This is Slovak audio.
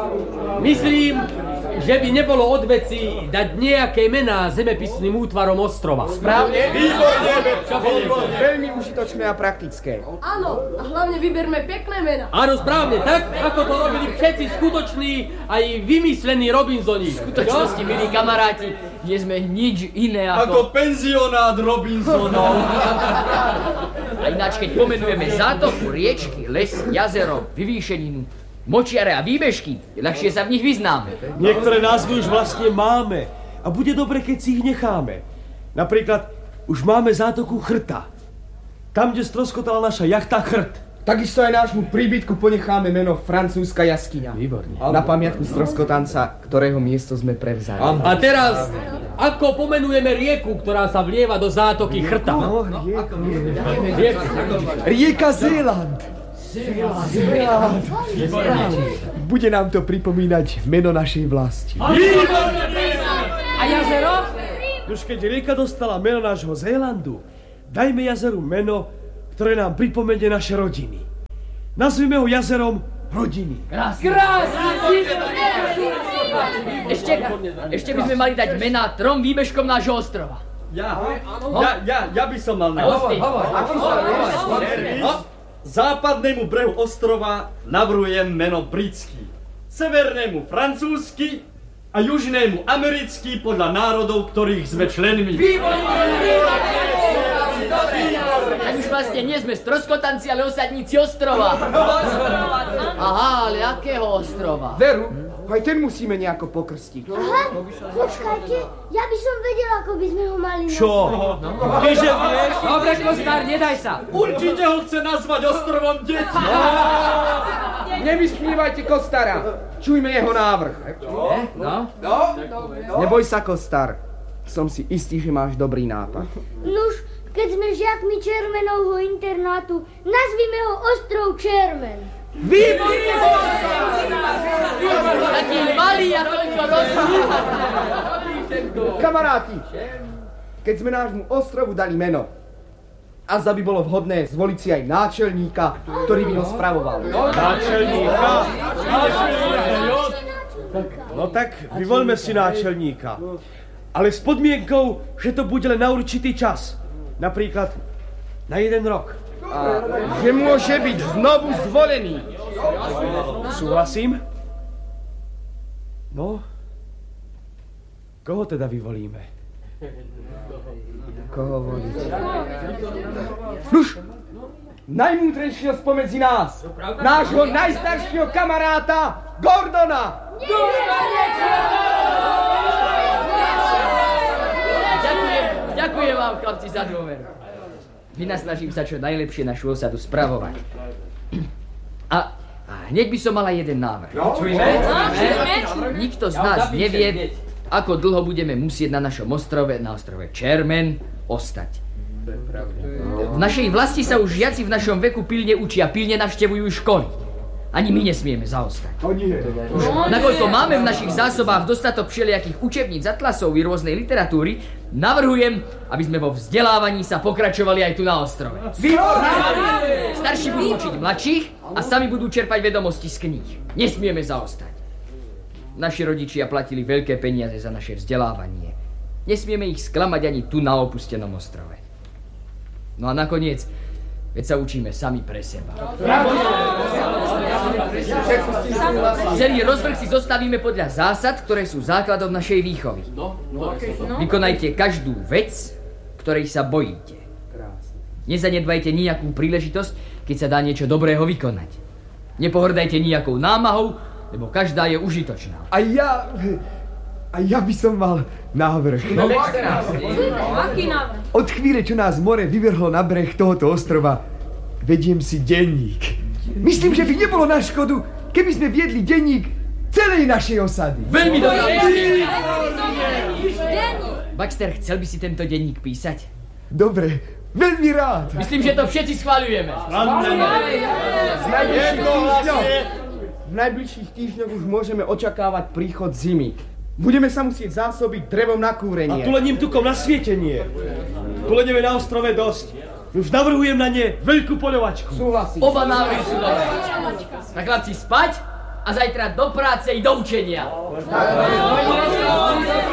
Myslím, že by nebolo od veci dať nejaké mená zemepisným útvarom ostrova. Správne? Výborne! Veľmi užitočné a praktické. Áno, a hlavne vyberme pekné mená. Áno, správne, tak ako to robili všetci skutoční aj vymyslení Robinsoni. V skutočnosti, milí kamaráti, nie sme nič iné ako penzionát Robinsonov. A ináč, keď pomenujeme zátoku, riečky, les, jazero, vyvýšeninu, močiare a výbežky, ľahšie sa v nich vyznáme. Niektoré názvy už vlastne máme a bude dobre, keď si ich necháme. Napríklad, už máme zátoku Chrta. Tam, kde stroskotala naša jachta Chrt. Takisto aj nášmu príbytku ponecháme meno Francúzska jaskyňa. Výborne. Na pamiatku stroskotanca, ktorého miesto sme prevzali. A teraz, ako pomenujeme rieku, ktorá sa vlieva do zátoky Chrta? No, rieka Zéland. Zéland. Bude nám to pripomínať meno našej vlasti. A jazero? Už keď rieka dostala meno nášho Zélandu, dajme jazeru meno, ktoré nám pripomenie naše rodiny. Nazvime ho jazerom Rodiny. Krásne. Ešte by sme mali dať mená 3 výbežkom nášho ostrova. Ja by som mal na západnému brehu ostrova navrhujem meno britský, severnému francúzsky a južnému americký podľa národov, ktorých sme členmi. Tak už vlastne nie sme stroskotanci, ale osadníci ostrova. Aha, ale akého ostrova? Veru, aj ten musíme nejako pokrstiť. Aha, počkajte, ja by som vedel, ako by sme ho mali nazvať. Čo? Tyže vieš? Dobre, Kostár, nedaj sa. Určite ho chce nazvať ostrovom detí. Nevysmívajte Kostara. Čujme jeho návrh. Neboj sa, Kostar. Som si istý, že máš dobrý nápad. Nuž, keď sme žiakmi Čermenovho internátu, nazvime ho Ostrov Čermen. Výborne! Taký malý a toľko rozumný. Kamaráti, keď sme nášmu ostrovu dali meno, azda by bolo vhodné zvoliť si aj náčelníka, ktorý by ho spravoval. Náčelníka? No tak vyvoľme si náčelníka. Ale s podmienkou, že to bude len na určitý čas. Napríklad na 1 rok. A že môže byť znovu zvolený. Súhlasím? No, koho teda vyvolíme? Koho voliť? Nuž, najmúdrejšieho spomedzi nás, nášho najstaršieho kamaráta, Gordona! Ďakujem vám, chlapci, za dôveru. Vynasnažím sa čo najlepšie našu osadu spravovať. A hneď by som mala jeden návrh. Nikto z nás nevie, ako dlho budeme musieť na našom ostrove, na ostrove Čermen, ostať. V našej vlasti sa už žiaci v našom veku pilne učia, pilne navštevujú školy. Ani my nesmieme zaostať. Už nakoľko máme v našich zásobách dostatok všelijakých učebníc, atlasov i rôznej literatúry, navrhujem, aby sme vo vzdelávaní sa pokračovali aj tu na ostrove. Starší budú učiť mladších a sami budú čerpať vedomosti z kníh. Nesmieme zaostať. Naši rodičia platili veľké peniaze za naše vzdelávanie. Nesmieme ich sklamať ani tu na opustenom ostrove. No a nakoniec, veď sa učíme sami pre seba. Celý rozvrh si zostavíme podľa zásad, ktoré sú základom našej výchovy. Vykonajte každú vec, ktorej sa bojíte. Nezanedbajte nejakú príležitosť, keď sa dá niečo dobrého vykonať. Nepohrdajte nejakou námahou, lebo každá je užitočná. A ja by som mal návrh. Aký návrh? Od chvíle, čo nás more vyvrhlo na breh tohoto ostrova, vediem si denník. Myslím, že by nebolo na škodu, keby sme viedli denník celej našej osady. Veľmi dobré. Baxter, chcel by si tento denník písať? Dobre, veľmi rád. Myslím, že to všetci schvaľujeme. V najbližších týždňoch už môžeme očakávať príchod zimy. Budeme sa musieť zásobiť drevom na kúrenie. A tulením tukom na svietenie. Tulenieme na ostrove dosť. Už navrhujem na ne veľkú poľovačku. Súhlasím. Oba návrhy sú dobré. Tak chlapci, spať a zajtra do práce i do učenia.